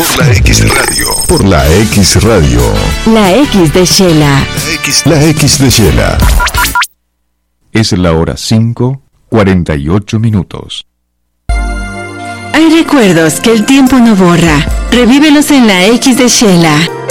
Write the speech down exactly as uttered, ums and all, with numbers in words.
Por la X Radio. Por la X Radio. La X de Shela. La X. La X de Shela. Es la hora cinco, cuarenta y ocho minutos. Hay recuerdos que el tiempo no borra. Revívelos en la X de Shela.